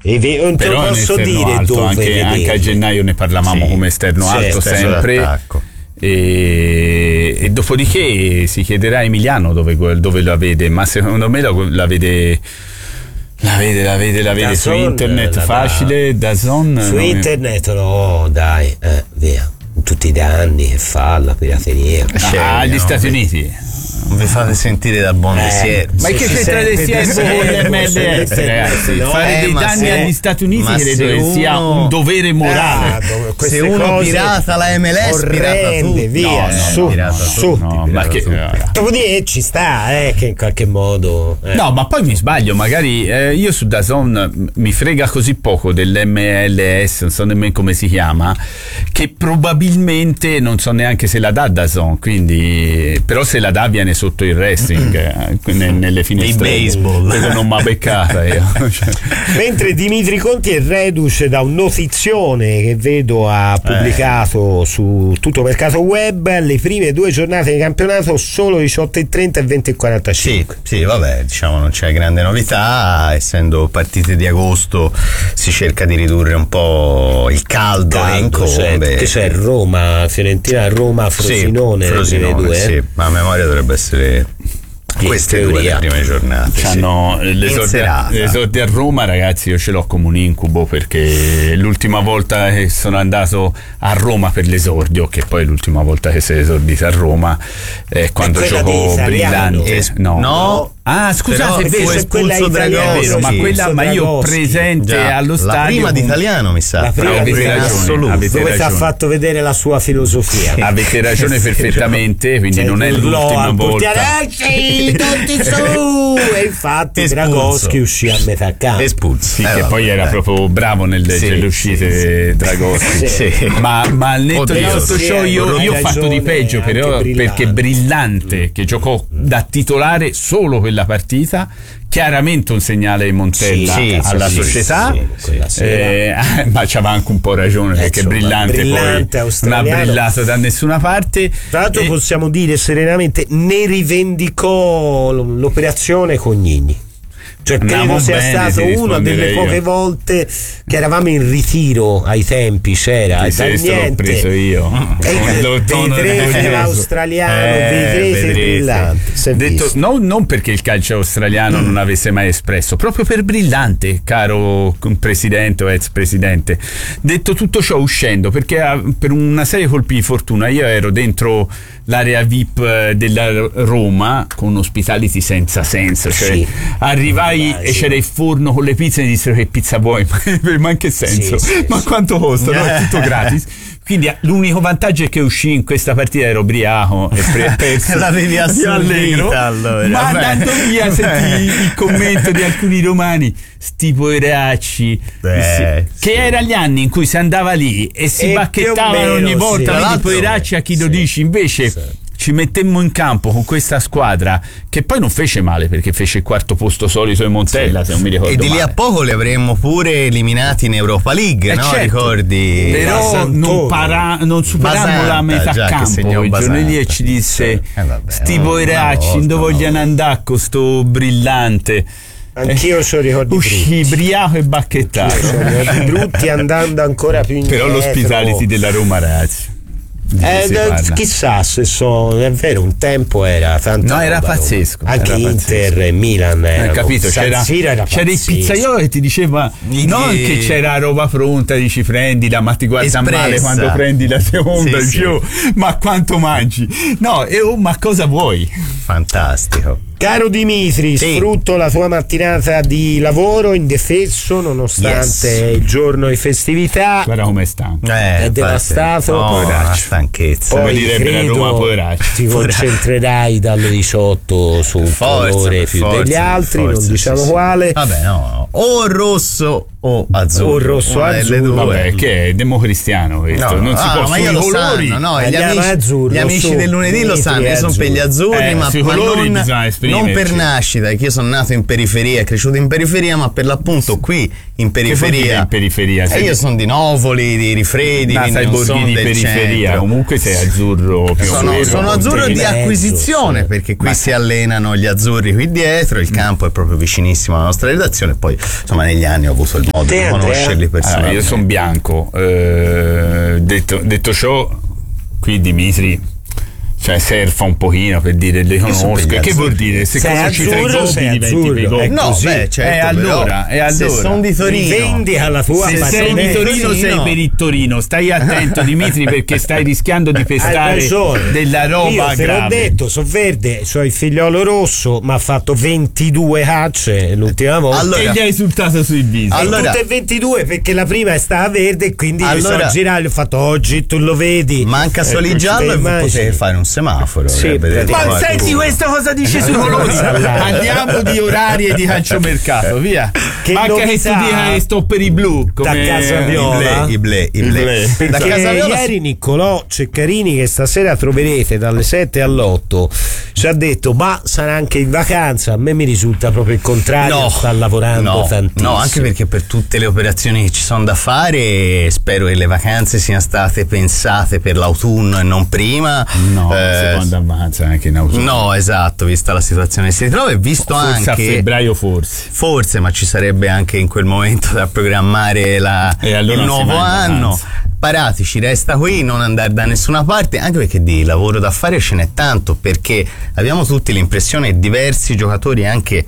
non te lo posso dire alto, dove anche a gennaio ne parlavamo come esterno alto sempre. E dopodiché si chiederà a Emiliano dove la vede, ma secondo me la vede su internet facile, DAZN su internet dai, via, tutti i danni che fa la pirateria agli Stati Uniti. Non vi fate sentire da buon mestiere. Ma che c'entra l'SS con l'MLS, ragazzi? Fare dei danni agli Stati Uniti credo che sia un dovere morale. Se uno pirata la MLS, pirata tutto. Via, su. Dopodiché ci sta, che in qualche modo. No, ma poi mi sbaglio, magari io su DAZN mi frega così poco dell'MLS, non so nemmeno come si chiama, che probabilmente non so neanche se la dà DAZN, quindi però se la dà viene sotto il wrestling nelle finestre di baseball, non m'ha beccata io. Mentre Dimitri Conti è reduce da un notizione che vedo ha pubblicato su Tutto Mercato Web, le prime 2 giornate di campionato solo 18:30 e 20:45. Sì, vabbè, diciamo non c'è grande novità, essendo partite di agosto si cerca di ridurre un po' il caldo e incombe. Che c'è Roma, Fiorentina, Roma, Frosinone, sì, ma a memoria dovrebbe essere queste due le prime giornate. L'esordio a Roma, ragazzi, io ce l'ho come un incubo, perché l'ultima volta che sono andato a Roma per l'esordio, che poi l'ultima volta che si è esordito a Roma è quando giocò Brillante. No. Ah, scusate, fu espulso Dragoschi, ma quella, ma io presente allo stadio. La prima d'italiano, mi sa. Avete ragione. Dove ti ha fatto vedere la sua filosofia. Avete ragione perfettamente, quindi non è l'ultima volta. Tutti su! E infatti Dragoschi uscì a metà campo. Espulso. Sì, che poi era proprio bravo nelle uscite Dragoschi. Ma al netto di tutto ciò io ho fatto di peggio, però, perché Brillante, che giocò da titolare solo quella partita, chiaramente un segnale di Montella alla società, ma c'aveva anche un po' ragione, perché Brillante poi non ha brillato da nessuna parte. Tra l'altro possiamo dire serenamente, ne rivendicò l'operazione Cognini. Cioè credo sia stato una delle poche volte che eravamo in ritiro ai tempi, c'era l'ho preso io. Vedrete l'australiano, vedrete Brillante. Detto, non perché il calcio australiano non avesse mai espresso, proprio per Brillante, caro presidente o ex presidente. Detto tutto ciò, uscendo, perché per una serie colpi di fortuna io ero dentro l'area VIP della Roma con ospitality senza senso, cioè arrivai e c'era il forno con le pizze e mi dissero: che pizza vuoi? Ma in che senso? Ma quanto costa? No, è tutto gratis. Quindi l'unico vantaggio è che uscì in questa partita, ero ubriaco e perso. L'avevi assorbita, allora. Ma andando via sentì il commento di alcuni romani, sti poveracci, che era gli anni in cui si andava lì e si bacchettavano ogni volta, vedi poveracci a chi lo dici. Invece ci mettemmo in campo con questa squadra che poi non fece male, perché fece il quarto posto solito in Montella, se non mi ricordo male. E di lì a poco li avremmo pure eliminati in Europa League, no? Certo. Ricordi? Però non superammo la metà campo. Il giorno lì e ci disse: sti poveracci, dove vogliono andare con sto Brillante? Anch'io so ricordi uscì briaco e bacchettato. Ricordi brutti, andando ancora più indietro. Però l'ospitality della Roma, ragazzi, chissà se è vero, un tempo era tanto, era pazzesco, anche era Inter pazzesco. E Milan capito, c'era il pizzaiolo che ti diceva non che c'era roba pronta, dici prendila ma ti guarda male quando prendi la seconda ma quanto mangi, ma cosa vuoi? Fantastico. Caro Dimitri, sfrutto la tua mattinata di lavoro indefesso nonostante il giorno di festività. Guarda come sta, è devastato, la stanchezza. Poi ti concentrerai dalle 18 su un colore più degli altri, non diciamo quale. Vabbè, o rosso o azzurro, o rosso azzurro. Vabbè, che è democristiano questo, non si può. Ma io lo sanno, gli amici del lunedì lo sanno, io sono per gli azzurri, ma sui colori bisogna esprimere non per nascita, che io sono nato in periferia, cresciuto in periferia, ma per l'appunto qui in periferia. In periferia? Io sono di Novoli, di Rifredi, sai borghi di periferia, centro. Comunque sei azzurro più o meno. Sono azzurro di acquisizione, perché qui si allenano gli azzurri qui dietro, il campo è proprio vicinissimo alla nostra redazione, poi insomma negli anni ho avuto il modo di conoscerli personalmente. Io sono bianco, detto ciò, qui Dimitri surfa un pochino per dire le conosco. Che vuol dire? Se conosci tra i gobbi diventi bigotto. No, certo, allora se sono di Torino, vendi alla tua se sei di Torino sei per il Torino. Stai attento, Dimitri, perché stai rischiando di pestare della roba io te l'ho detto, so verde, so il figliolo rosso, ma ha fatto 22 cacce l'ultima volta e gli hai insultato sui viso. Tutte e 22, perché la prima è stata verde e quindi mi sono girato e ho fatto oggi tu lo vedi, manca solo il giallo e potevi fare un semaforo. Ma senti questo cosa dice sui colori? Andiamo di orari e di calciomercato, via. Che manca che tu dica che sto per i blu come da Casa Viola, i ble. Da Casa Viola ieri Niccolò Ceccarini, che stasera troverete dalle 7 all'8, ci ha detto ma sarà anche in vacanza. A me mi risulta proprio il contrario, sta lavorando tantissimo. No, anche perché per tutte le operazioni che ci sono da fare spero che le vacanze siano state pensate per l'autunno e non prima. Seconda vacanza anche in autunno. No, esatto, vista la situazione che si ritrova e visto forse anche a febbraio forse, ma ci sarebbe anche in quel momento da programmare il nuovo anno. Paratici, resta qui, non andare da nessuna parte, anche perché di lavoro da fare ce n'è tanto, perché abbiamo tutti l'impressione che diversi giocatori anche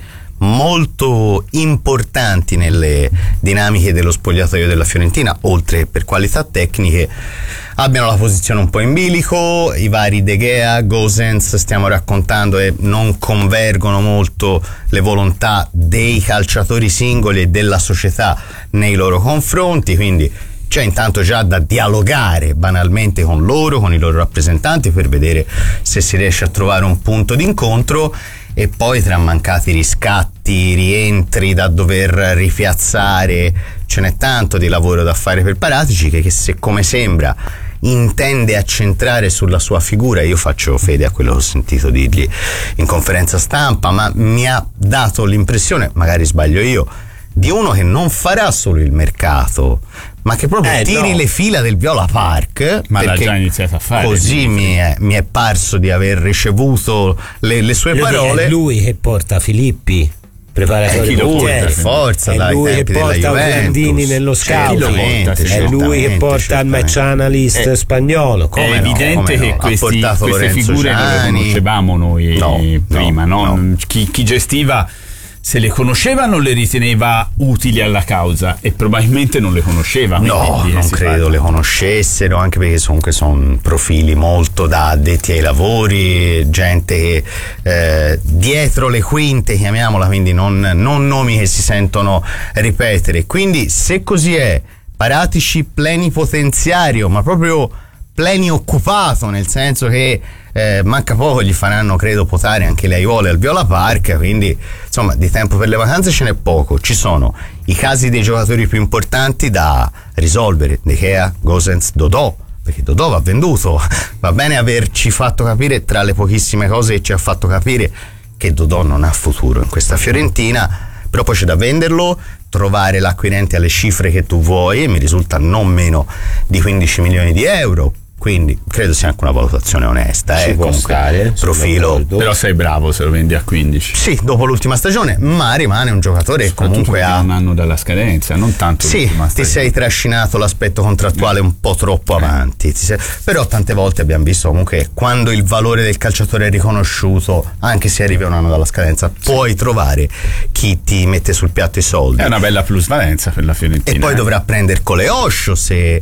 molto importanti nelle dinamiche dello spogliatoio della Fiorentina, oltre per qualità tecniche, abbiano la posizione un po' in bilico. I vari De Gea, Gosens, stiamo raccontando, e non convergono molto le volontà dei calciatori singoli e della società nei loro confronti, quindi c'è intanto già da dialogare banalmente con loro, con i loro rappresentanti, per vedere se si riesce a trovare un punto d'incontro. E poi tra mancati riscatti, rientri da dover ripiazzare, ce n'è tanto di lavoro da fare per Paratici, che se come sembra intende accentrare sulla sua figura. Io faccio fede a quello che ho sentito dirgli in conferenza stampa, ma mi ha dato l'impressione, magari sbaglio io, di uno che non farà solo il mercato, ma che proprio tiri le fila del Viola Park. Ma l'ha già iniziato a fare. Così mi è parso di aver ricevuto le sue parole. È lui che porta Filippi, preparatore per forza, è lui che porta Orlandini nello scouting, è lui che porta il match analyst spagnolo. È evidente che queste figure non le conoscevamo noi prima, no? Chi gestiva, se le conosceva, non le riteneva utili alla causa, e probabilmente non le conosceva. No, non credo le conoscessero, anche perché comunque sono profili molto da addetti ai lavori, gente che dietro le quinte, chiamiamola, quindi non nomi che si sentono ripetere. Quindi se così è, Paratici plenipotenziario, ma proprio plenioccupato, nel senso che manca poco, gli faranno credo potare anche le aiuole al Viola Park, quindi insomma di tempo per le vacanze ce n'è poco. Ci sono i casi dei giocatori più importanti da risolvere: De Gea, Gosens, Dodò, perché Dodò va venduto. Va bene averci fatto capire, tra le pochissime cose che ci ha fatto capire, che Dodò non ha futuro in questa Fiorentina, però poi c'è da venderlo, trovare l'acquirente alle cifre che tu vuoi, e mi risulta non meno di 15 milioni di euro. Quindi credo sia anche una valutazione onesta. Può stare, profilo. Però sei bravo se lo vendi a 15. Sì, dopo l'ultima stagione, ma rimane un giocatore che comunque ha un anno dalla scadenza, non tanto. Sì, ti sei trascinato l'aspetto contrattuale un po' troppo avanti. Però tante volte abbiamo visto comunque che quando il valore del calciatore è riconosciuto, anche se arrivi un anno dalla scadenza, puoi trovare chi ti mette sul piatto i soldi. È una bella plusvalenza per la Fiorentina. E poi dovrà prendere Coleoscio, se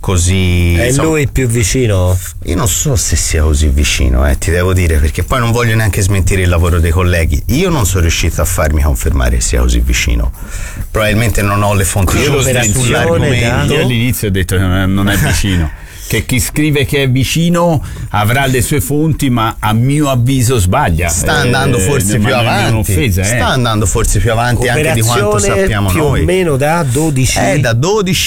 così è lui più vicino. Io non so se sia così vicino, ti devo dire, perché poi non voglio neanche smentire il lavoro dei colleghi. Io non sono riuscito a farmi confermare che sia così vicino, probabilmente non ho le fonti giuste sull'argomento. Io all'inizio ho detto che non è vicino, che chi scrive che è vicino avrà le sue fonti, ma a mio avviso sbaglia. Sta andando forse più avanti. Sta andando forse più avanti anche di quanto sappiamo più noi. Più o meno da 12. Da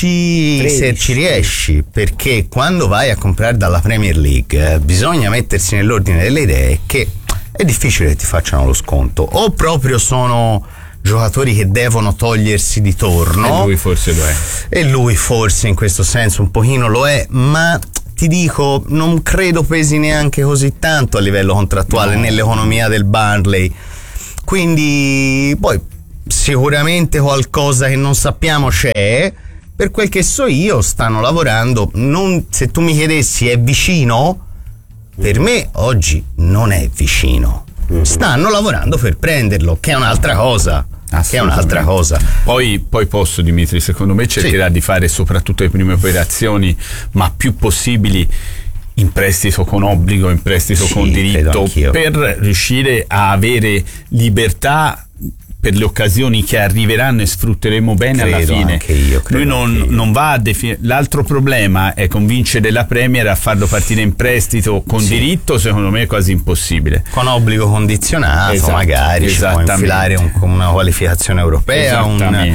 12 13. Se ci riesci, perché quando vai a comprare dalla Premier League bisogna mettersi nell'ordine delle idee che è difficile che ti facciano lo sconto, o proprio sono giocatori che devono togliersi di torno, e lui forse lo è, e lui forse in questo senso un pochino lo è, ma ti dico, non credo pesi neanche così tanto a livello contrattuale nell'economia del Burnley, quindi poi sicuramente qualcosa che non sappiamo c'è. Per quel che so io stanno lavorando, se tu mi chiedessi è vicino, per me oggi non è vicino, stanno lavorando per prenderlo, che è un'altra cosa. Poi posso, Dimitri, secondo me cercherà di fare soprattutto le prime operazioni, ma più possibili in prestito con obbligo, in prestito con diritto, per riuscire a avere libertà per le occasioni che arriveranno e sfrutteremo bene alla fine. Lui non va a definire. L'altro problema è convincere la Premier a farlo partire in prestito con diritto, secondo me è quasi impossibile. Con obbligo condizionato, magari ci può infilare una qualificazione europea,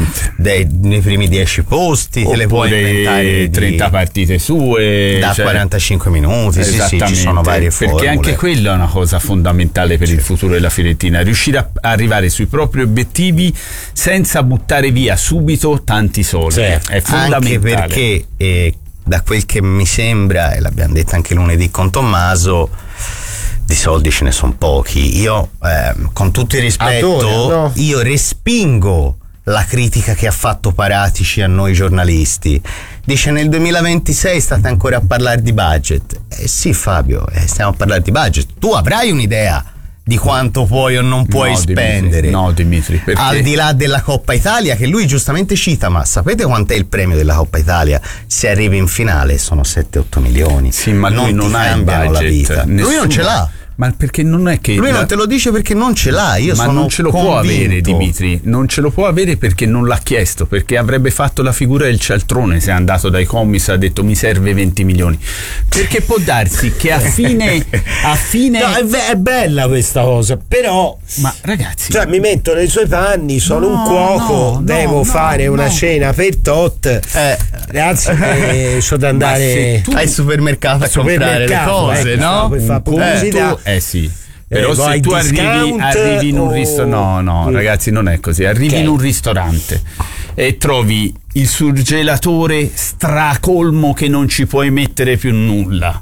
nei primi 10 posti, te le puoi inventare 30 partite sue da 45 minuti. Sì, ci sono varie formule. Perché anche quello è una cosa fondamentale per il futuro della Fiorentina, riuscire a arrivare sui propri obiettivi senza buttare via subito tanti soldi, è fondamentale. Anche perché da quel che mi sembra, e l'abbiamo detto anche lunedì con Tommaso, di soldi ce ne sono pochi. Io con tutto il rispetto io respingo la critica che ha fatto Paratici a noi giornalisti. Dice nel 2026 state ancora a parlare di budget. Sì Fabio, stiamo a parlare di budget, tu avrai un'idea di quanto puoi o non puoi spendere. Dimitri, perché? Al di là della Coppa Italia, che lui giustamente cita, ma sapete quant'è il premio della Coppa Italia? Se arrivi in finale sono 7-8 milioni. Sì, ma lui non ha il budget, la vita. Lui non ce l'ha. Ma perché non è che lui non te lo dice perché non ce l'ha, ma sono non ce lo convinto. Può avere, Dimitri, non ce lo può avere perché non l'ha chiesto, perché avrebbe fatto la figura del cialtrone se è andato dai commissar e ha detto mi serve 20 milioni, perché può darsi che a fine no, è bella questa cosa, però ma ragazzi, cioè mi metto nei suoi panni, sono un cuoco, devo fare una cena per tot, ragazzi, so da andare al supermercato a comprare le cose, no? Per fare pubblicità. Sì. Però se tu arrivi in un ristorante, no, ragazzi, non è così. Arrivi in un ristorante e trovi il surgelatore stracolmo che non ci puoi mettere più nulla.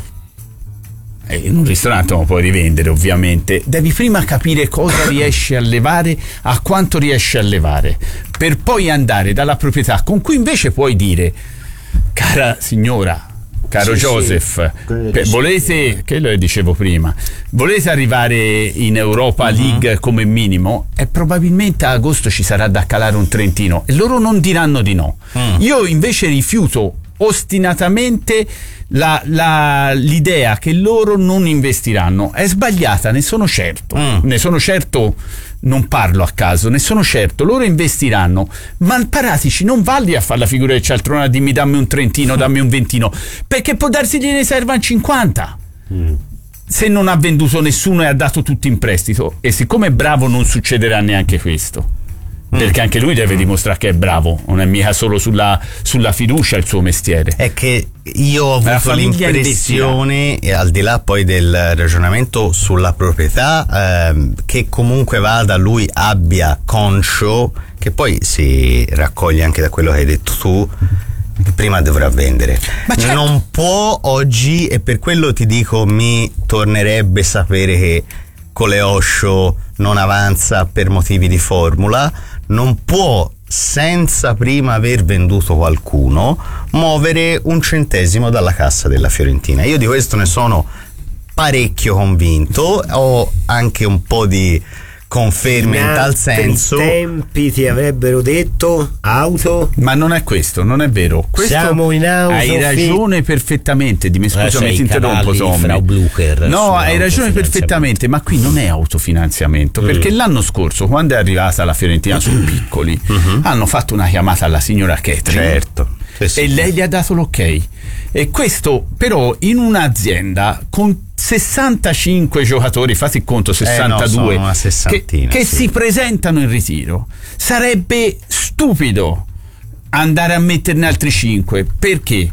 In un ristorante non lo puoi rivendere, ovviamente. Devi prima capire cosa riesci a levare, a quanto riesci a levare, per poi andare dalla proprietà con cui invece puoi dire: cara signora, caro Joseph, volete, che lo dicevo prima, volete arrivare in Europa League come minimo? E probabilmente a agosto ci sarà da calare un trentino e loro non diranno di no. Io invece rifiuto ostinatamente l'idea che loro non investiranno. È sbagliata, ne sono certo. Non parlo a caso, ne sono certo, loro investiranno, ma Paratici non va lì a fare la figura del cialtrone, dimmi dammi un trentino, dammi un ventino, perché può darsi gliene servano 50 se non ha venduto nessuno e ha dato tutto in prestito, e siccome è bravo non succederà neanche questo, perché anche lui deve dimostrare che è bravo, non è mica solo sulla fiducia il suo mestiere. È che io ho avuto l'impressione, al di là poi del ragionamento sulla proprietà, che comunque vada, lui abbia conscio, che poi si raccoglie anche da quello che hai detto tu, che prima dovrà vendere. Ma certo, non può oggi, e per quello ti dico mi tornerebbe sapere che Coleoscio non avanza per motivi di formula, non può senza prima aver venduto qualcuno muovere un centesimo dalla cassa della Fiorentina. Io di questo ne sono parecchio convinto, ho anche un po' di conferme in tal senso. I tempi ti avrebbero detto auto, ma non è questo, non è vero. Questo siamo in auto. Hai ragione perfettamente. Scusami, ti interrompo, Tommy. No, hai ragione perfettamente, ma qui non è autofinanziamento, perché l'anno scorso, quando è arrivata la Fiorentina su piccoli, hanno fatto una chiamata alla signora Catherine. Certo. E lei gli ha dato l'ok. E questo però in un'azienda con 65 giocatori, fate il conto, 62 che si presentano in ritiro, sarebbe stupido andare a metterne altri 5. Perché?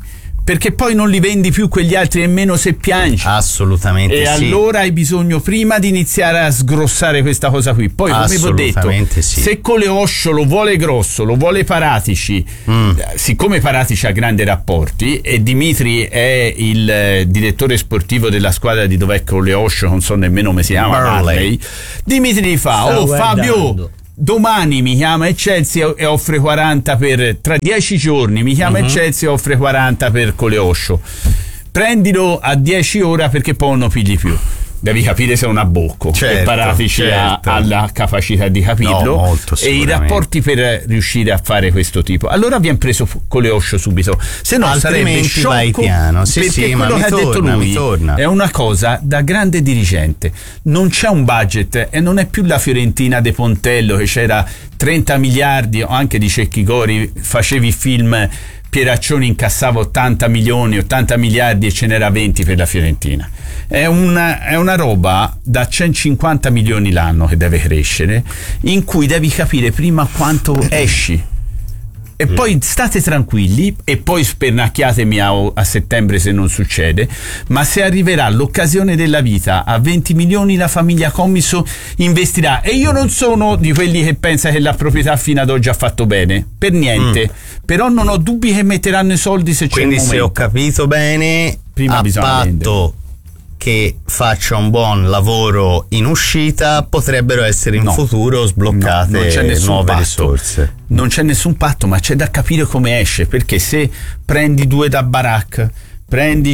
perché poi non li vendi più quegli altri, nemmeno se piangi. Assolutamente e sì. allora hai bisogno prima di iniziare a sgrossare questa cosa qui. Poi, come vi ho detto, sì. se Coleoscio lo vuole grosso, lo vuole Paratici, siccome Paratici ha grandi rapporti e Dimitri è il direttore sportivo della squadra di dov'è Coleoscio, non so nemmeno come si chiama, Marley, Dimitri fa: oh Fabio, domani mi chiama il Chelsea e offre 40 tra 10 giorni mi chiama il Chelsea e offre 40 per Coleoscio, prendilo a 10 ore perché poi non pigli più. Devi capire se è un abbocco, e Paratici ha la capacità di capirlo, e i rapporti per riuscire a fare questo tipo. Allora abbiamo preso Coleoscio subito, se no sarebbe sciocco, vai piano. perché quello che ha detto lui è una cosa da grande dirigente. Non c'è un budget e non è più la Fiorentina de Pontello che c'era 30 miliardi, o anche di Cecchi Gori, facevi film, Pieraccioni incassava 80 miliardi e ce n'era 20 per la Fiorentina. È una roba da 150 milioni l'anno che deve crescere, in cui devi capire prima quanto esci e poi state tranquilli e poi spernacchiatemi a settembre se non succede, ma se arriverà l'occasione della vita a 20 milioni la famiglia Commisso investirà. E io non sono di quelli che pensa che la proprietà fino ad oggi ha fatto bene, per niente, però non ho dubbi che metteranno i soldi se c'è un momento. Quindi, se ho capito bene, prima a bisogna patto vendere, che faccia un buon lavoro in uscita, potrebbero essere in futuro sbloccate nuove risorse. Non c'è nessun patto, ma c'è da capire come esce, perché se prendi 2 da Barak, prendi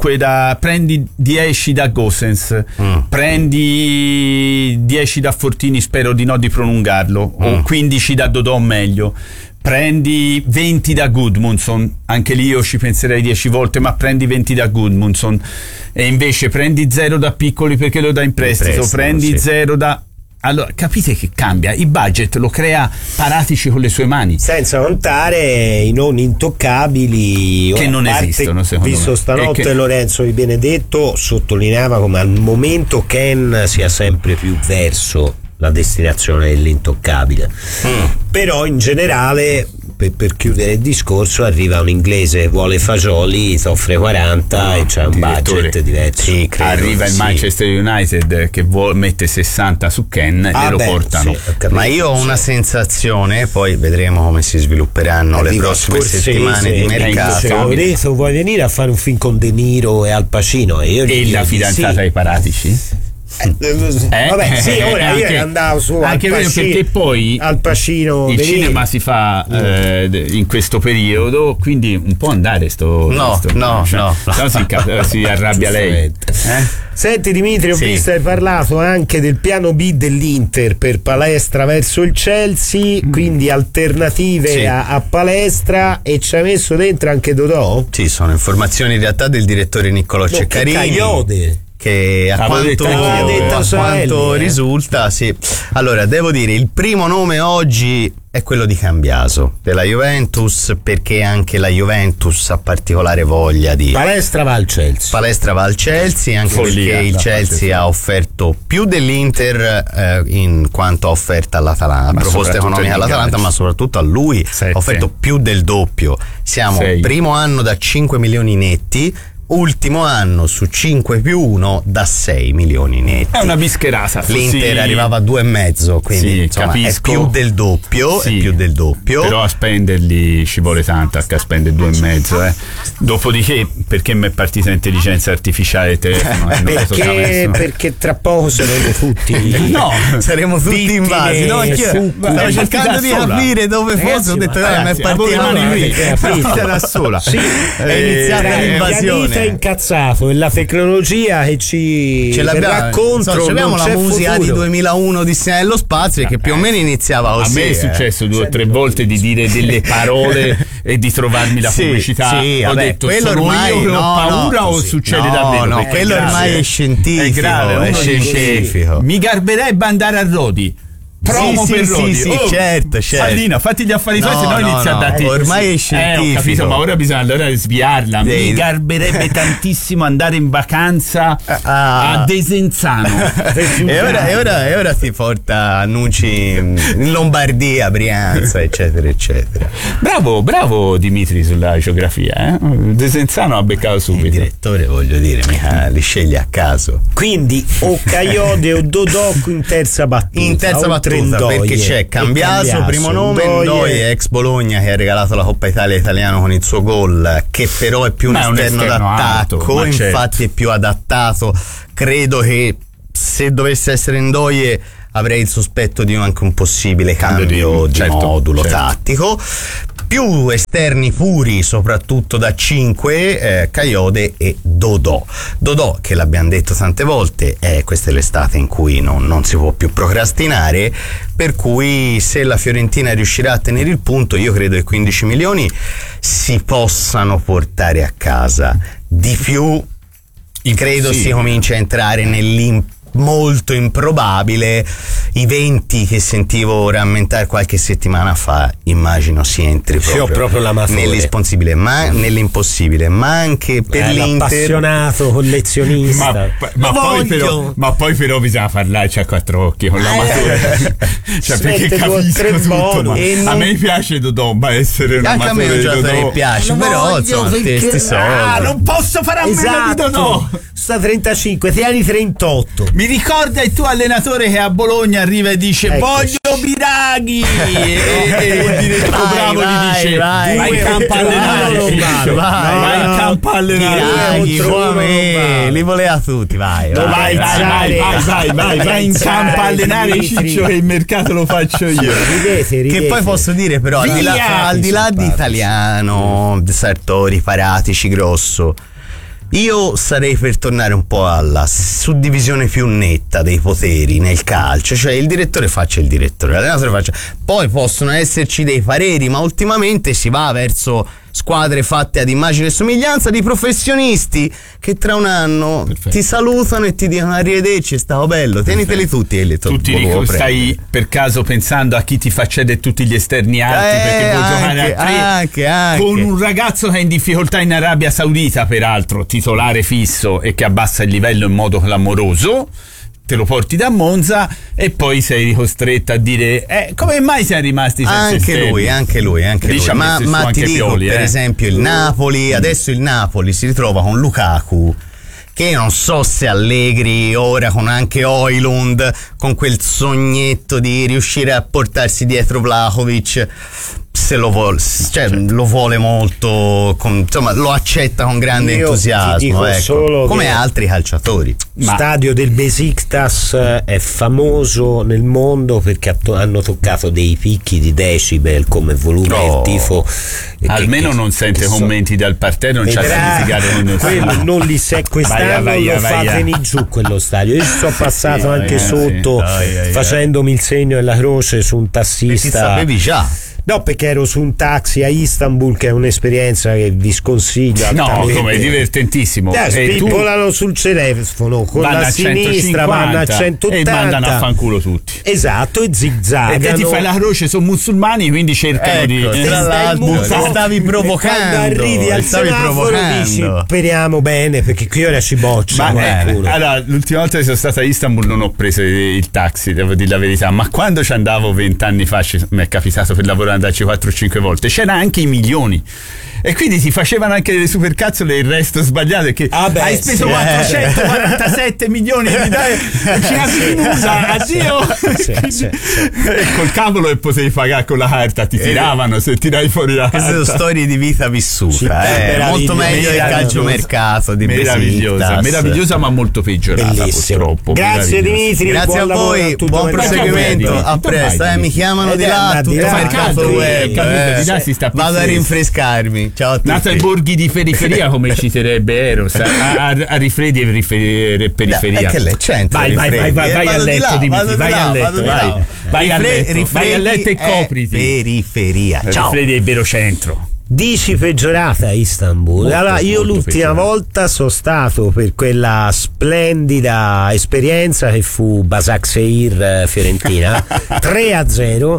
10 da Gosens, prendi 10 da Fortini, spero di no di prolungarlo, o 15 da Dodò, meglio, prendi 20 da Gudmundsson, anche lì io ci penserei 10 volte, ma prendi 20 da Gudmundsson, e invece prendi 0 da Piccoli perché lo dà in prestito, prendi 0 da... Allora capite che cambia, il budget lo crea Paratici con le sue mani, senza contare i non intoccabili che non esistono, secondo me. Visto stanotte Lorenzo Di Benedetto sottolineava come al momento Ken sia sempre più verso la destinazione dell'intoccabile, però in generale, per chiudere il discorso, arriva un inglese che vuole fagioli, ti offre 40 e c'è un budget diverso. Sì, arriva il Manchester United che mette 60 su Ken e lo portano. Ma io ho una sensazione, poi vedremo come si svilupperanno le prossime settimane di mercato. Ho detto, vuoi venire a fare un film con De Niro e Al Pacino? E la fidanzata ai Paratici? Vabbè, sì, ora io andavo su anche Al Pacino, perché poi Al Pacino il cinema si fa in questo periodo, quindi un po' andare no, si arrabbia lei. Senti Dimitri, ho visto hai parlato anche del piano B dell'Inter per Palestra verso il Chelsea, quindi alternative a Palestra, e ci hai messo dentro anche Dodò? Sì, sono informazioni in realtà del direttore Niccolò Ceccarini, che a quanto risulta, sì. Allora, devo dire, il primo nome oggi è quello di Cambiaso della Juventus, perché anche la Juventus ha particolare voglia di... Palestra va al Chelsea, anche perché il Chelsea ha offerto più dell'Inter in quanto ha offerta all'Atalanta, proposta economica all'Atalanta, ma soprattutto a lui ha offerto più del doppio. Siamo primo anno da 5 milioni netti, ultimo anno su 5 più 1 da 6 milioni netti. È una bischerata. L'Inter arrivava a 2,5, quindi insomma, è più del doppio, è più del doppio. Però a spenderli ci vuole tanto, a spendere 2,5. Dopodiché, perché mi è partita l'intelligenza artificiale telefono? Perché tra poco saremo tutti saremo tutti invasi. No, stavo cercando di capire dove fosse, ho detto mi è partita da sola. È iniziata l'invasione. È incazzato, e la tecnologia che ci verrà contro. Abbiamo la musica di 2001 di Odissea nello spazio, che più o meno iniziava così. A me è successo 2 o 3 volte di dire delle parole e di trovarmi la pubblicità. Ho detto, quello ormai io ho paura o succede davvero? No, quello ormai è scientifico, è scientifico. Mi garberebbe andare a Rodi. promo per Rodi. Sì, certo. Sallina, fatti gli affari tuoi, se no inizia a darti. Ormai è scientifico. Ho capito, ma ora bisogna allora sviarla. Mi garberebbe tantissimo andare in vacanza a Desenzano. e ora ti porta annunci in Lombardia, Brianza, eccetera. Bravo Dimitri sulla geografia. Desenzano ha beccato subito. Il direttore, voglio dire, mica li sceglie a caso. Quindi o Kayode o Dodò in terza battuta. Perché c'è Cambiaso, primo nome, Ndoye, ex Bologna, che ha regalato la Coppa Italia italiano con il suo gol, che però è più un esterno d'attacco, infatti è più adattato. Credo che se dovesse essere Ndoye avrei il sospetto di anche un possibile cambio di modulo tattico. Più esterni puri, soprattutto da 5, Kayode e Dodò, che l'abbiamo detto tante volte, questa è l'estate in cui non si può più procrastinare, per cui se la Fiorentina riuscirà a tenere il punto, io credo che 15 milioni si possano portare a casa. Di più credo si comincia a entrare molto improbabile. I 20 che sentivo rammentare qualche settimana fa, immagino si entri proprio nell'impossibile, ma anche per l'Inter. Appassionato collezionista, ma poi però bisogna parlarci a quattro occhi con l'amatore. Cioè, perché capisco tutto, ma a me piace Dodò, ma essere un anche amatore a me un giocatore piace, però insomma questi soldi non posso fare a meno di Dodò. Sta 35, ti anni 38. Mi ricorda il tuo allenatore che a Bologna arriva e dice voglio Biraghi e il direttore bravo gli dice vai in campo a allenare, vai in campo a allenare, li voleva tutti, vai in campo a allenare, Ciccio, che il mercato lo faccio io. Ridete. Che poi posso dire però al di là di Italiano, Sartori, Paratici, Grosso, io sarei per tornare un po' alla suddivisione più netta dei poteri nel calcio, cioè il direttore faccia il direttore, l'allenatore faccia. Poi possono esserci dei pareri, ma ultimamente si va verso squadre fatte ad immagine e somiglianza di professionisti che tra un anno ti salutano e ti dicono arrivederci, è stato bello, tieniteli tutti. Stai per caso pensando a chi ti fa cedere tutti gli esterni alti perché puoi giocare a tre anche. Con un ragazzo che è in difficoltà in Arabia Saudita, peraltro titolare fisso, e che abbassa il livello in modo clamoroso, te lo porti da Monza e poi sei costretto a dire come mai siamo rimasti senza esterni? Anche lui. Ma ti dico, Pioli, per esempio il Napoli, adesso il Napoli si ritrova con Lukaku, che non so se Allegri ora con anche Højlund, con quel sognetto di riuscire a portarsi dietro Vlahovic, se lo vuole, lo vuole molto, insomma lo accetta con grande entusiasmo, come altri calciatori. Stadio del Besiktas è famoso nel mondo perché hanno toccato dei picchi di decibel come volume del tifo. Almeno non sente commenti dal parterre, non c'ha da litigare con nessuno. Quello non li quest'anno lo fatemi giù quello stadio. Io ci sono passato anche sotto facendomi il segno e la croce su un tassista. Ti sapevi già? No, perché ero su un taxi a Istanbul, che è un'esperienza che vi sconsiglio. No, come è divertentissimo. Spippolano sul telefono con la sinistra, vanno a 180 e mandano a fanculo tutti. Esatto, e zigzagano. E te ti fai la croce, sono musulmani, quindi cercano di. Stavi provocando. Quando arrivi al semaforo dici speriamo bene, perché qui ora ci boccia qualcuno. Allora, l'ultima volta che sono stato a Istanbul non ho preso il taxi, devo dire la verità, ma quando ci andavo 20 anni fa mi è capitato per lavorare andarci 4 o 5 volte, c'era anche i milioni e quindi ti facevano anche delle supercazzole e il resto sbagliato, perché hai speso 447 milioni di addio e col cavolo e potevi pagare con la carta, ti tiravano se tiravi fuori la carta. Queste sono storie di vita vissuta, molto meglio del calciomercato di meravigliosa ma molto peggiorata purtroppo. Grazie Dimitri, grazie a voi, buon proseguimento, a presto. Mi chiamano di là, tutto mercato web, vado a rinfrescarmi. Ciao a tutti. Nato ai borghi di periferia, come citerebbe Eros, a rifredi e periferia. Che lei c'entra? Vai a letto, Dimitri, vai a letto e copriti. Periferia. Ciao. Rifredi è il vero centro. Dici peggiorata Istanbul? Molto, allora, io molto l'ultima volta sono stato per quella splendida esperienza che fu Başakşehir Fiorentina 3-0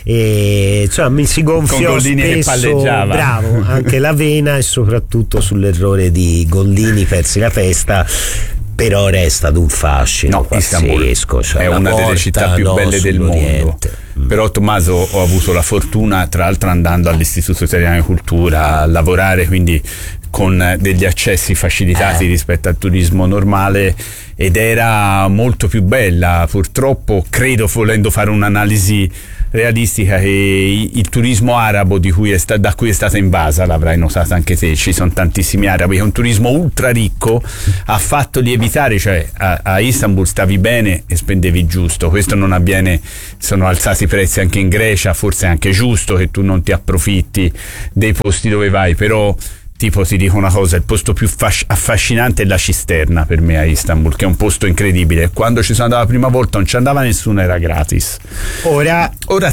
e insomma mi si gonfiò spesso, bravo, anche la vena e soprattutto sull'errore di Gollini, persi la testa. Però resta ad un fascino pazzesco, cioè è una delle città più belle del mondo. Però Tommaso, ho avuto la fortuna, tra l'altro andando all'Istituto Italiano di Cultura a lavorare, quindi con degli accessi facilitati rispetto al turismo normale, ed era molto più bella. Purtroppo credo, volendo fare un'analisi realistica, che il turismo arabo da cui è stata invasa, l'avrai notato anche te, ci sono tantissimi arabi, è un turismo ultra ricco, ha fatto lievitare, cioè a Istanbul stavi bene e spendevi giusto. Questo non avviene, sono alzati i prezzi anche in Grecia, forse è anche giusto che tu non ti approfitti dei posti dove vai, però tipo ti dico una cosa, il posto più affascinante è la Cisterna per me a Istanbul, che è un posto incredibile. Quando ci sono andato la prima volta non ci andava nessuno, era gratis. Ora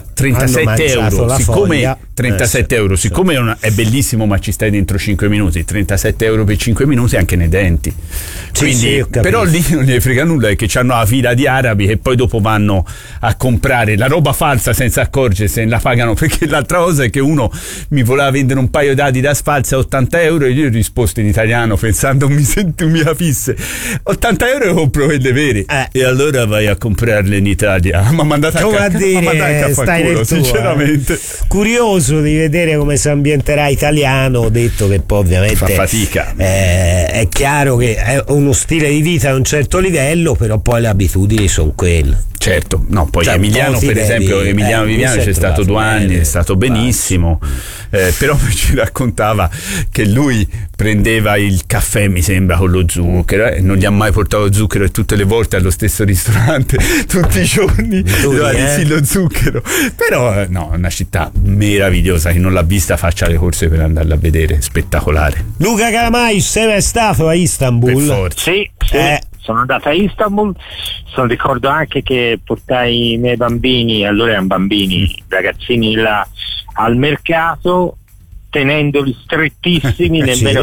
37 euro, siccome 37 euro, siccome è bellissimo ma ci stai dentro 5 minuti, 37 euro per 5 minuti anche nei denti. Quindi, però lì non gli frega nulla, è che c'hanno la fila di arabi che poi dopo vanno a comprare la roba falsa senza accorgersi, la pagano, perché l'altra cosa è che uno mi voleva vendere un paio d'Adidas false a 80 euro e io ho risposto in italiano pensando mi capisse, 80 euro e compro quelle vere, e allora vai a comprarle in Italia. Ma mandate a fanculo, sinceramente. Curioso di vedere come si ambienterà italiano. Ho detto che poi ovviamente fa fatica, è chiaro che è uno stile di vita a un certo livello, però poi le abitudini sono quelle. Certo, no, poi Emiliano per esempio, Emiliano Viviano c'è stato 2 anni, è stato benissimo, però ci raccontava che lui prendeva il caffè, mi sembra, con lo zucchero, e non gli ha mai portato zucchero, e tutte le volte allo stesso ristorante tutti i giorni doveva dirsi lo zucchero. Però no, è una città meravigliosa, chi non l'ha vista faccia le corse per andarla a vedere, spettacolare. Luca Calamai, sei mai stato a Istanbul? Per forza. Sì. Sono andato a Istanbul, ricordo anche che portai i miei bambini, allora erano bambini, ragazzini là al mercato, tenendoli strettissimi, nemmeno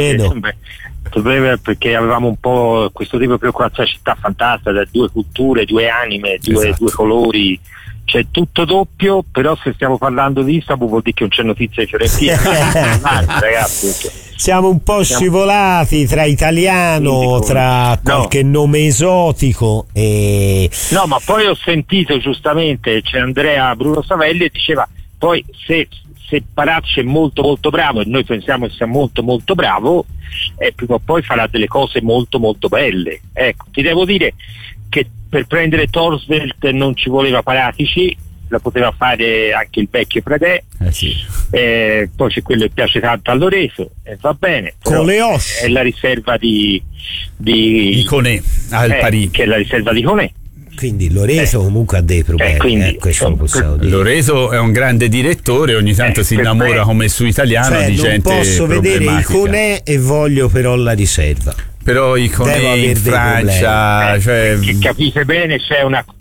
che perché avevamo un po' questo tipo di preoccupazione, città fantastica, da 2 culture, 2 anime, due colori, c'è tutto doppio. Però se stiamo parlando di Istanbul vuol dire che non c'è notizia di Fiorentina. Ragazzi, siamo un po' scivolati tra italiano, tra qualche nome esotico e... No, ma poi ho sentito giustamente, c'è Andrea Bruno Savelli e diceva poi se Paracci è molto molto bravo, e noi pensiamo che sia molto molto bravo, prima o poi farà delle cose molto molto belle. Ecco, ti devo dire che per prendere Torsvelt non ci voleva Paratici, la poteva fare anche il vecchio Pradè, poi c'è quello che piace tanto a Loreto, va bene, è la riserva di Conè al Parì, che è la riserva di Conè. Quindi Loreto comunque ha dei problemi, questo lo possiamo dire. Loreto è un grande direttore, ogni tanto si innamora come su italiano di gente non posso vedere il Conè e voglio però la riserva. Però i Conè in Francia, capite bene, c'è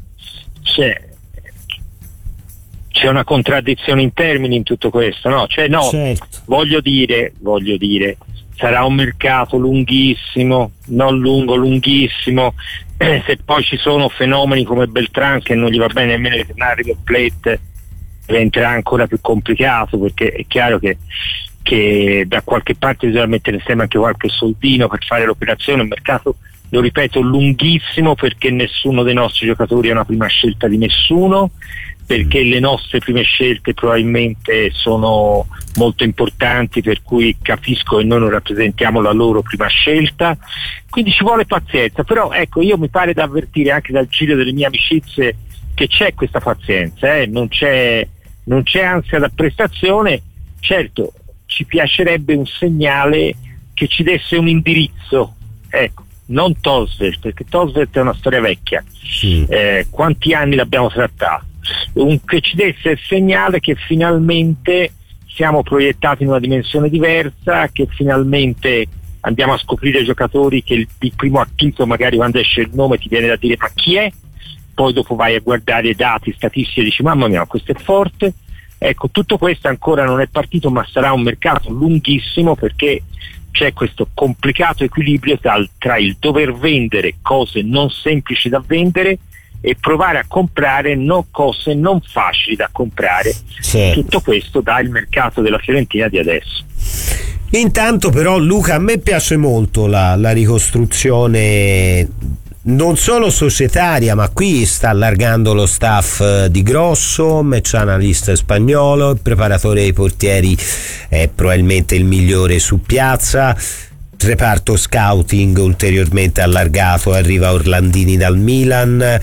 una contraddizione in termini in tutto questo, no? Certo. Voglio dire, sarà un mercato lunghissimo, non lunghissimo. Se poi ci sono fenomeni come Beltrán che non gli va bene nemmeno il Nario Plate, diventerà ancora più complicato, perché è chiaro che da qualche parte bisogna mettere insieme anche qualche soldino per fare l'operazione. Un mercato, lo ripeto, lunghissimo, perché nessuno dei nostri giocatori è una prima scelta di nessuno, perché le nostre prime scelte probabilmente sono molto importanti, per cui capisco che noi non rappresentiamo la loro prima scelta, quindi ci vuole pazienza. Però ecco, io mi pare da avvertire anche dal giro delle mie amicizie che c'è questa pazienza, non c'è ansia da prestazione. Certo, ci piacerebbe un segnale che ci desse un indirizzo, ecco, non Torsvelt, perché Torsvelt è una storia vecchia, quanti anni l'abbiamo trattato, che ci desse il segnale che finalmente siamo proiettati in una dimensione diversa, che finalmente andiamo a scoprire giocatori che il primo acchito, magari quando esce il nome ti viene da dire ma chi è, poi dopo vai a guardare i dati statistici e dici mamma mia questo è forte, Ecco, tutto questo ancora non è partito, ma sarà un mercato lunghissimo, perché c'è questo complicato equilibrio tra il dover vendere cose non semplici da vendere e provare a comprare cose non facili da comprare. Sì. Tutto questo dà il mercato della Fiorentina di adesso. Intanto però, Luca, a me piace molto la ricostruzione non solo societaria, ma qui sta allargando lo staff di Grosso, c'è analista spagnolo, il preparatore dei portieri è probabilmente il migliore su piazza, reparto scouting ulteriormente allargato, arriva Orlandini dal Milan,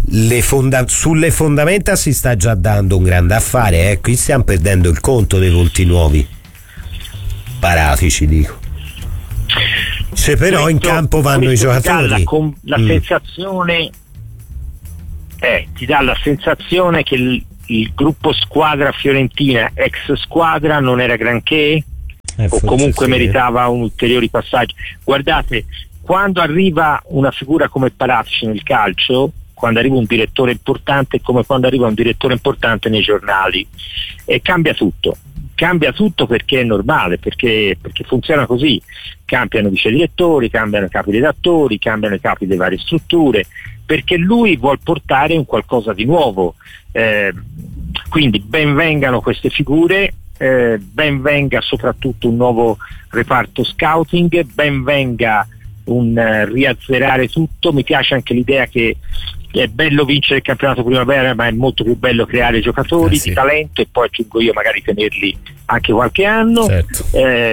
sulle fondamenta si sta già dando un grande affare, qui stiamo perdendo il conto dei volti nuovi, Paratici dico. Se però in campo vanno i giocatori, la sensazione ti dà la sensazione che il gruppo squadra fiorentina ex squadra non era granché, o comunque meritava un ulteriore passaggio. Guardate, quando arriva una figura come Paratici nel calcio, quando arriva un direttore importante, è come quando arriva un direttore importante nei giornali, e cambia tutto perché è normale, perché funziona così. Cambiano vice direttori, cambiano i capi redattori, cambiano i capi delle varie strutture, perché lui vuol portare un qualcosa di nuovo, quindi ben vengano queste figure, ben venga soprattutto un nuovo reparto scouting, ben venga un riazzerare tutto. Mi piace anche l'idea che è bello vincere il campionato primavera, ma è molto più bello creare giocatori di talento, e poi aggiungo io magari tenerli anche qualche anno. Certo.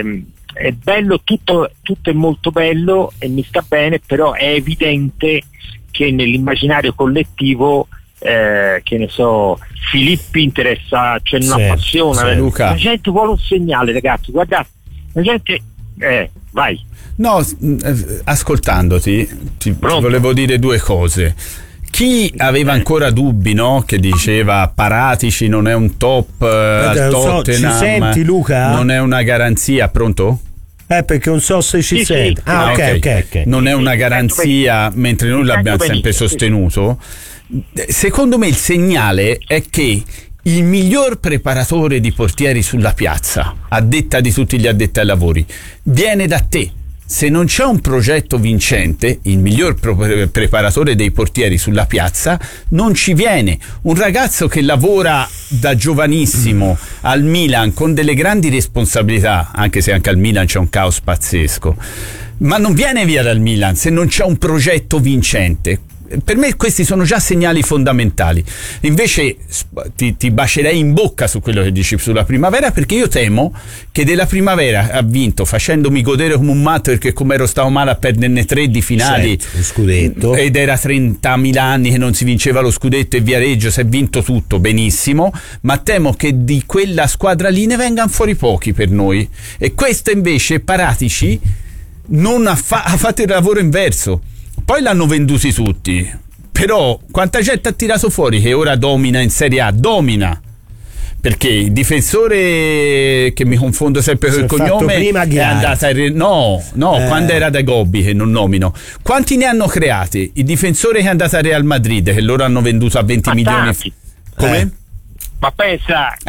È bello, tutto è molto bello e mi sta bene, però è evidente che nell'immaginario collettivo che ne so, Filippi interessa, c'è una passione, Luca. La gente vuole un segnale, ragazzi, guardate, la gente vai. No, ascoltandoti ti volevo dire due cose. Chi aveva ancora dubbi, no? Che diceva Paratici non è un top al Tottenham, ci senti, Luca? Non è una garanzia, pronto? Perché non so se ci senti. Ok. Non è una garanzia, mentre noi l'abbiamo sempre sostenuto. Secondo me il segnale è che il miglior preparatore di portieri sulla piazza, a detta di tutti gli addetti ai lavori, viene da te. Se non c'è un progetto vincente, il miglior preparatore dei portieri sulla piazza non ci viene. Un ragazzo che lavora da giovanissimo al Milan con delle grandi responsabilità, anche se anche al Milan c'è un caos pazzesco, ma non viene via dal Milan se non c'è un progetto vincente. Per me questi sono già segnali fondamentali. Invece ti bacerei in bocca su quello che dici sulla primavera, perché io temo che della primavera ha vinto facendomi godere come un matto, perché come ero stato male a perderne 3 di finali, lo scudetto, ed era 30.000 anni che non si vinceva lo scudetto, e Viareggio si è vinto tutto benissimo, ma temo che di quella squadra lì ne vengano fuori pochi per noi, e questo invece Paratici non ha fatto il lavoro inverso. Poi l'hanno venduti tutti, però quanta gente ha tirato fuori che ora domina in Serie A? Domina, perché il difensore, che mi confondo sempre con il cognome, è andata quando era da Gobbi, che non nomino. Quanti ne hanno creati? Il difensore che è andato a Real Madrid, che loro hanno venduto a 20 milioni. Come? Ma pensa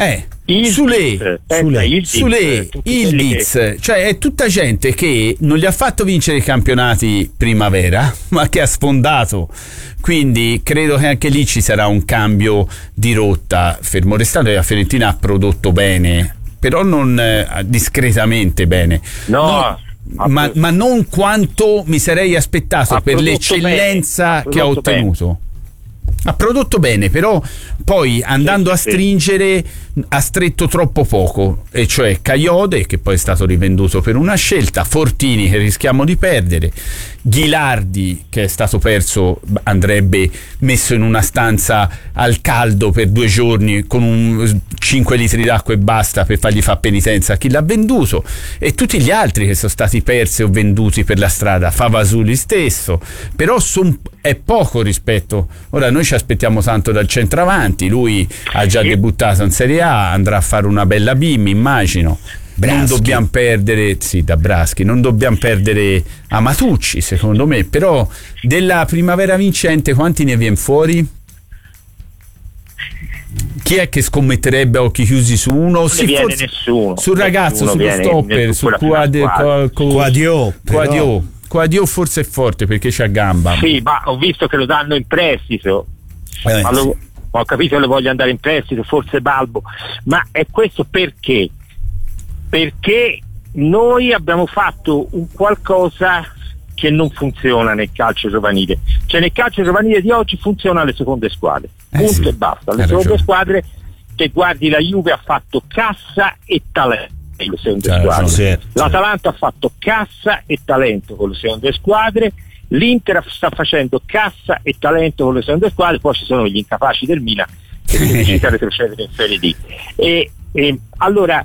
Ildiz, cioè è tutta gente che non gli ha fatto vincere i campionati primavera, ma che ha sfondato. Quindi credo che anche lì ci sarà un cambio di rotta, fermo restando che la Fiorentina ha prodotto bene, però non discretamente bene. Ma non quanto mi sarei aspettato per l'eccellenza che ha ottenuto. Ha prodotto bene, però poi andando a stringere ha stretto troppo poco, e cioè Caiode, che poi è stato rivenduto per una scelta, Fortini, che rischiamo di perdere, Ghilardi, che è stato perso, andrebbe messo in una stanza al caldo per 2 giorni con 5 litri d'acqua e basta, per fargli fare penitenza a chi l'ha venduto, e tutti gli altri che sono stati persi o venduti per la strada, Favasuli stesso, però è poco rispetto. Ora noi ci aspettiamo tanto dal centravanti, lui ha già debuttato in Serie A, andrà a fare una bella B, mi immagino. Non dobbiamo perdere da Braschi, non dobbiamo perdere Amatucci, secondo me, però della primavera vincente quanti ne viene fuori? Chi è che scommetterebbe a occhi chiusi su uno? Non viene nessuno. Sul ragazzo, sullo stopper, sul Quadio forse è forte perché c'ha gamba. Sì, ma ho visto che lo danno in prestito. Ho capito che lo voglio andare in prestito, forse Balbo. Ma è questo perché? Perché noi abbiamo fatto un qualcosa che non funziona nel calcio giovanile. Cioè nel calcio giovanile di oggi funziona le seconde squadre. Punto e basta. Le seconde squadre, che guardi, la Juve ha fatto cassa e talento. Le seconde squadre. L'Atalanta ha fatto cassa e talento con le seconde squadre, l'Inter sta facendo cassa e talento con le seconde squadre, poi ci sono gli incapaci del Milan che necessitano retrocedere in Serie D. Allora,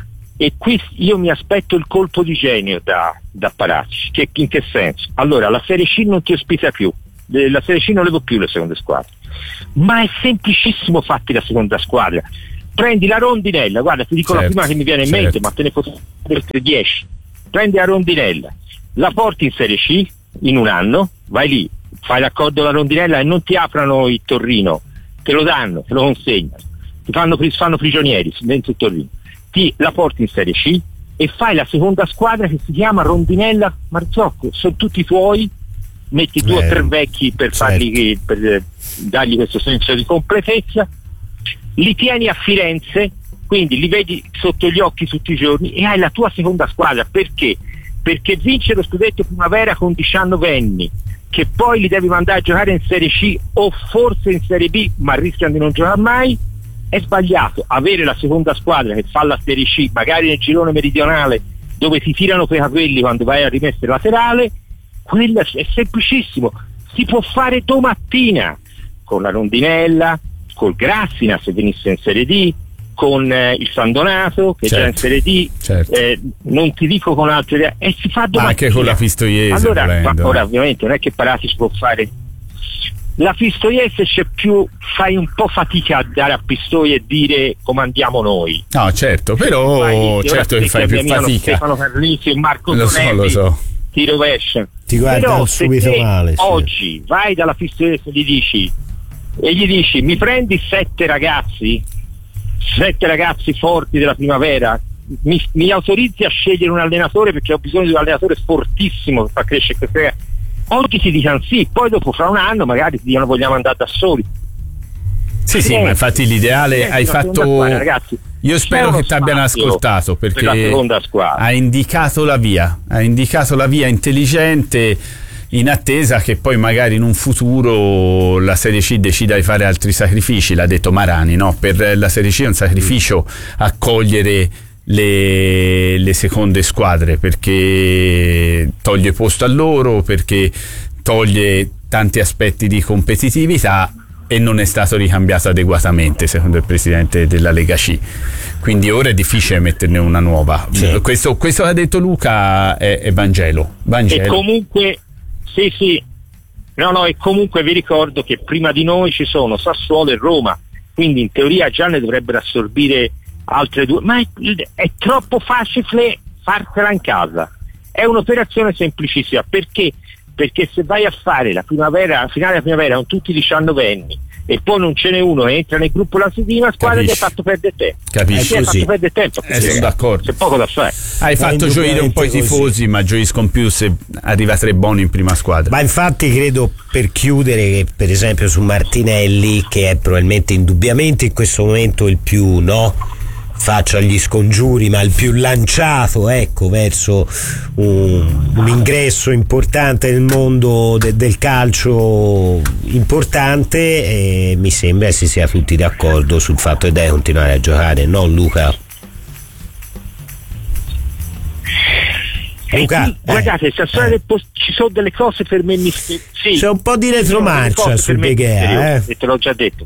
qui io mi aspetto il colpo di genio da Paratici. In che senso? Allora, la Serie C non ti ospita più, la Serie C non levo più le seconde squadre, ma è semplicissimo fatti la seconda squadra. Prendi la rondinella, guarda, ti dico la prima che mi viene in mente, ma te ne posso dire 10. Prendi la rondinella, la porti in Serie C in un anno, vai lì, fai l'accordo alla rondinella e non ti aprono il Torino, te lo danno, te lo consegnano, ti fanno prigionieri dentro il Torino, la porti in Serie C e fai la seconda squadra che si chiama Rondinella Marzocco, sono tutti tuoi, metti 2 o 3 vecchi per fargli, per dargli questo senso di completezza, li tieni a Firenze, quindi li vedi sotto gli occhi tutti i giorni e hai la tua seconda squadra. Perché? Perché vince lo scudetto primavera con 19 anni, che poi li devi mandare a giocare in Serie C o forse in Serie B, ma rischiano di non giocare mai. È sbagliato avere la seconda squadra che fa la Serie C magari nel girone meridionale, dove ti tirano per i capelli quando vai a rimessa laterale. Quella è semplicissimo, si può fare domattina con la Rondinella, col Grassina se venisse in Serie D, con il San Donato che è già in Serie D, non ti dico con altre, e si fa domattina. Anche con la Pistoiese. Allora, ora ovviamente non è che Paratici può fare la Pistoiese, c'è più, fai un po' fatica a dare a Pistoia e dire comandiamo noi. No, certo, però certo che fai più fatica. Stefano Carlisi e Marco lo so. Ti rovesciano. Ti guardano subito male. Oggi vai dalla Pistoiese e gli dici mi prendi 7 ragazzi forti della primavera, mi autorizzi a scegliere un allenatore perché ho bisogno di un allenatore fortissimo per far crescere queste. Oggi ti dicono sì, poi dopo fra un anno magari ti dicono vogliamo andare da soli. Sì, ma infatti l'ideale hai fatto squadra, ragazzi, io spero che ti abbiano ascoltato, perché ha indicato la via intelligente, in attesa che poi magari in un futuro la Serie C decida di fare altri sacrifici. L'ha detto Marani, no? Per la Serie C è un sacrificio accogliere le seconde squadre, perché toglie posto a loro, perché toglie tanti aspetti di competitività e non è stato ricambiato adeguatamente secondo il presidente della Lega C, quindi ora è difficile metterne una nuova. Questo che ha detto Luca è Vangelo. E comunque sì, no, e comunque vi ricordo che prima di noi ci sono Sassuolo e Roma, quindi in teoria già ne dovrebbero assorbire altre 2, ma è troppo facile fartela in casa. È un'operazione semplicissima, perché se vai a fare la finale della primavera con tutti i 19enni e poi non ce n'è uno che entra nel gruppo la settima squadra, ti ha fatto perdere tempo. Capisci? Fatto perdere tempo. Sono d'accordo. C'è poco da fare. Hai fatto gioire un po' i tifosi, ma gioiscono più se arriva Treboni in prima squadra. Ma infatti credo, per chiudere, che per esempio su Martinelli, che è probabilmente indubbiamente in questo momento il più, faccia gli scongiuri, ma il più lanciato, verso un ingresso importante nel mondo del calcio importante, e mi sembra che si sia tutti d'accordo sul fatto che deve continuare a giocare, no Luca? Guardate, ci sono delle cose per me c'è un po' di retromarcia su De Gea, te l'ho già detto.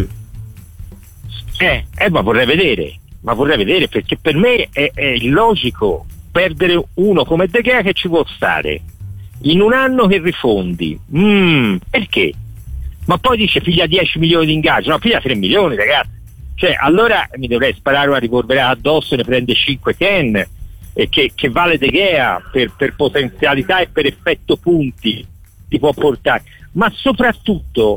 Ma vorrei vedere, perché per me è illogico perdere uno come De Gea che ci può stare in un anno che rifondi. Perché? Ma poi dice figlia 10 milioni di ingaggio, no, figlia 3 milioni, ragazzi. Cioè, allora mi dovrei sparare una rivolverata addosso, ne prende 5 Ken, e che vale De Gea per potenzialità e per effetto punti ti può portare. Ma soprattutto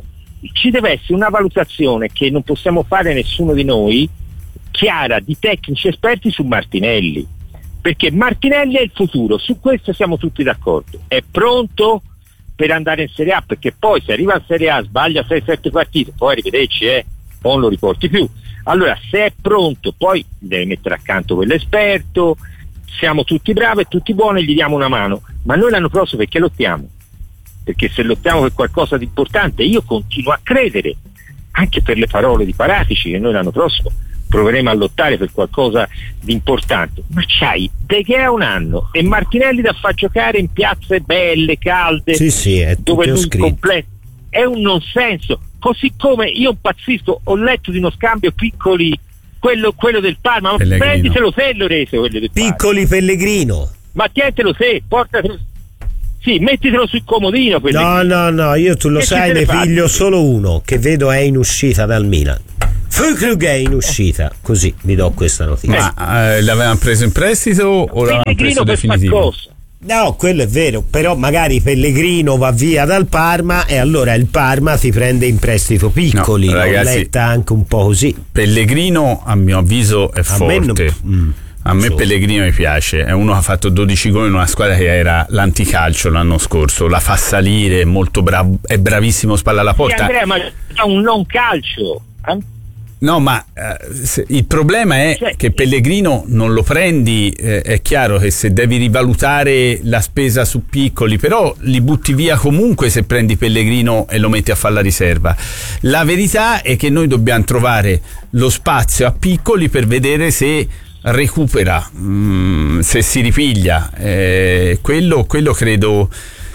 ci deve essere una valutazione che non possiamo fare nessuno di noi, chiara, di tecnici esperti su Martinelli, perché Martinelli è il futuro, su questo siamo tutti d'accordo. È pronto per andare in Serie A, perché poi se arriva in Serie A sbaglia 6-7 partite, poi arrivederci, non lo riporti più. Allora, se è pronto, poi deve mettere accanto quell'esperto, siamo tutti bravi e tutti buoni e gli diamo una mano. Ma noi l'anno prossimo perché lottiamo? Perché se lottiamo per qualcosa di importante, io continuo a credere, anche per le parole di Paratici, che noi l'anno prossimo proveremo a lottare per qualcosa di importante. Ma c'hai De Gea un anno e Martinelli da far giocare in piazze belle, calde, è dove lui completo. È un non senso. Così come io impazzisco, ho letto di uno scambio Piccoli, quello del Parma, ma prenditelo se Lorenzo, quello del Piccoli Parma. Pellegrino. Ma tientelo se, portatelo. Sì, mettitelo sul comodino. No, io tu lo sai, ne piglio solo uno che vedo è in uscita dal Milan. Füllkrug è in uscita, così vi do questa notizia. Ma l'avevano preso in prestito o l'avevano preso definitivo? No, quello è vero, però magari Pellegrino va via dal Parma e allora il Parma ti prende in prestito Piccoli. No, ragazzi, l'ho letta anche un po' così. Pellegrino a mio avviso è forte. A me Pellegrino mi piace, è uno che ha fatto 12 gol in una squadra che era l'anticalcio l'anno scorso, la fa salire, è molto bravo, è bravissimo, spalla alla porta. Sì, Andrea, ma è un non calcio. No, ma il problema è che Pellegrino non lo prendi, è chiaro che se devi rivalutare la spesa su Piccoli, però li butti via comunque se prendi Pellegrino e lo metti a fare la riserva. La verità è che noi dobbiamo trovare lo spazio a Piccoli per vedere se recupera, se si ripiglia, quello credo.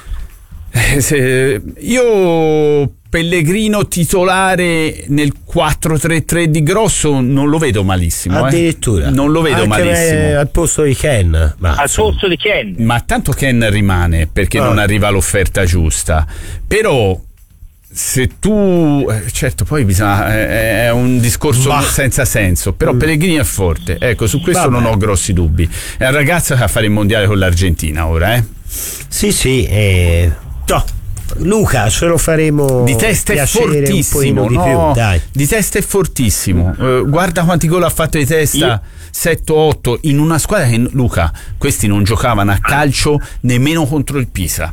Io Pellegrino titolare nel 4-3-3 di Grosso non lo vedo malissimo, addirittura non lo vedo anche malissimo al posto di Ken, posto di Ken, ma tanto Ken rimane perché non arriva l'offerta giusta. Però se tu certo poi bisogna, è un discorso senza senso, però Pellegrino è forte, ecco, su questo non ho grossi dubbi. È un ragazzo che va a fare il mondiale con l'Argentina ora, sì. Luca, ce lo faremo. Di testa è fortissimo, di più, dai. Di testa è fortissimo. Guarda quanti gol ha fatto di testa, 7-8 in una squadra che, Luca, questi non giocavano a calcio nemmeno contro il Pisa.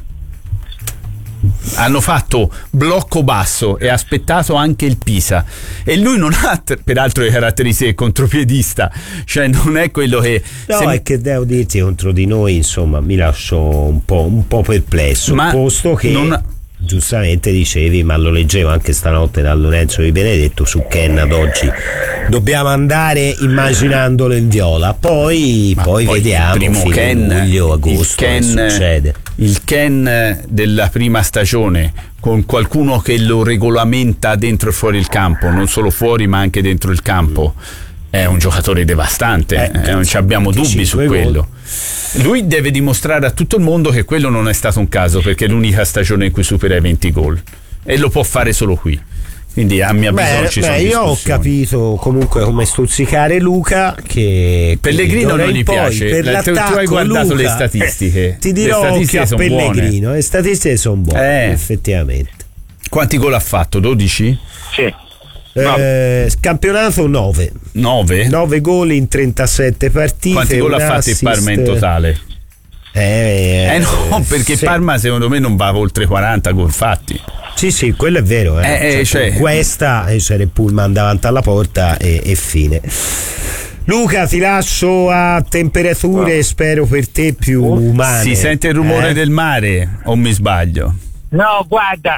Hanno fatto blocco basso e aspettato anche il Pisa, e lui non ha peraltro le caratteristiche contropiedista, cioè non è quello che è che devo dirti, contro di noi insomma mi lascio un po' perplesso, posto che giustamente dicevi, ma lo leggevo anche stanotte da Lorenzo Di Benedetto su Ken ad oggi, dobbiamo andare immaginandolo in viola, poi vediamo fino luglio, agosto che succede. Il Ken della prima stagione, con qualcuno che lo regolamenta dentro e fuori il campo, non solo fuori ma anche dentro il campo, è un giocatore devastante, non ci abbiamo dubbi su quello. Lui deve dimostrare a tutto il mondo che quello non è stato un caso, perché è l'unica stagione in cui supera i 20 gol e lo può fare solo qui. Quindi a mio avviso ci sono io ho capito comunque come stuzzicare Luca, che Pellegrino non gli piace. Tu hai guardato Luca, le statistiche, ti dirò che a Pellegrino le statistiche sono buone, effettivamente. Quanti gol ha fatto? 12? Sì. Campionato 9 gol in 37 partite. Quanti gol ha fatto il Parma in totale? No, perché il Parma secondo me non va oltre 40 gol fatti. Sì, quello è vero. Questa c'era il pullman davanti alla porta e fine. Luca, ti lascio a temperature spero per te più umane. Si sente il rumore del mare o mi sbaglio? No, guarda,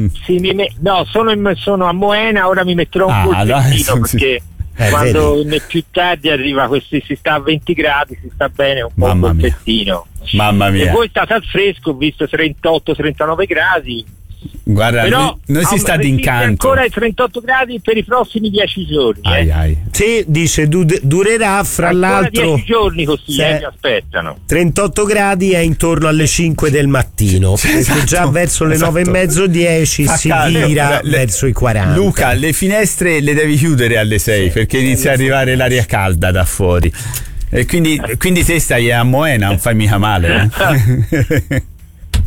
sono a Moena, ora mi metterò un colpettino perché quando più tardi arriva si sta a 20 gradi, si sta bene, un po' un colpettino. Mamma mia. E voi state al fresco, ho visto 38-39 gradi. Guarda, però noi si sta d'incanto. Ancora ai 38 gradi per i prossimi 10 giorni. Sì, dice durerà fra ancora l'altro 10 giorni così, mi aspettano. 38 gradi è intorno alle 5 del mattino, perché già verso le 9:30, 10 si vira verso i 40. Luca, le finestre le devi chiudere alle 6 perché inizia ad arrivare l'aria calda da fuori. E quindi te stai a Moena, non fai mica male.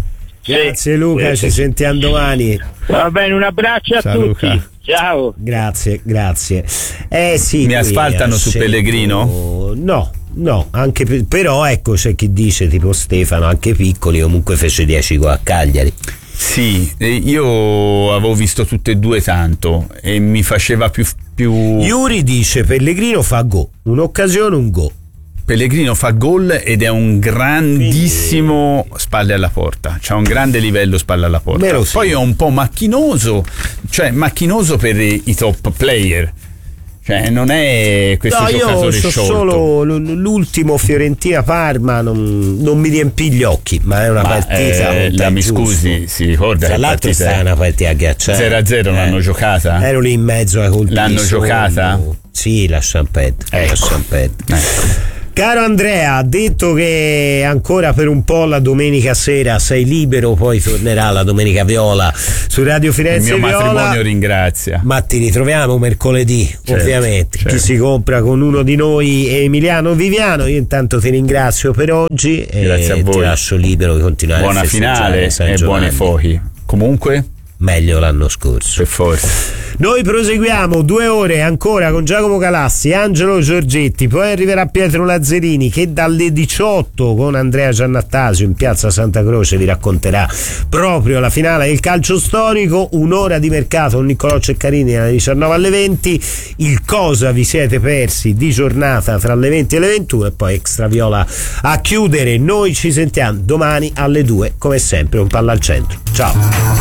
Grazie Luca, ci sentiamo domani. Va bene, un abbraccio a tutti. Luca. Ciao. Grazie. Sì, mi asfaltano su Pellegrino? No, anche però ecco, c'è chi dice tipo Stefano, anche Piccoli comunque fece 10 gol a Cagliari. Sì, io avevo visto tutte e due tanto e mi faceva più... Yuri dice Pellegrino fa gol, un'occasione, un gol. Pellegrino fa gol ed è un grandissimo spalle alla porta, c'ha un grande livello spalle alla porta. Poi è un po' macchinoso per i top player. Cioè non è questo giocatore sciolto. Solo l'ultimo Fiorentina-Parma non mi riempì gli occhi, ma è una partita. Mi scusi, si ricorda? Tra l'altro è una partita ghiacciata. 0-0 l'hanno giocata? Ero lì in mezzo ai colpi. L'hanno giocata? Sì, la Champette. Ecco. Caro Andrea, ha detto che ancora per un po' la domenica sera sei libero, poi tornerà la domenica viola su Radio Firenze. Il mio Viola. matrimonio ringrazia. Ma ti ritroviamo mercoledì, ovviamente. Chi si compra con uno di noi è Emiliano Viviano. Io intanto ti ringrazio per oggi grazie a voi. Ti lascio libero di continuare. Buona finale e buoni fuochi. Comunque meglio l'anno scorso. Per forza. Noi proseguiamo 2 ore ancora con Giacomo Calassi, Angelo Giorgetti, poi arriverà Pietro Lazzarini che dalle 18 con Andrea Giannattasio in piazza Santa Croce vi racconterà proprio la finale del calcio storico. 1 ora di mercato con Niccolò Ceccarini dalle 19 alle 20, il cosa vi siete persi di giornata tra le 20 e le 21 e poi Extra Viola a chiudere. Noi ci sentiamo domani alle 2 come sempre, un Palla al Centro. Ciao.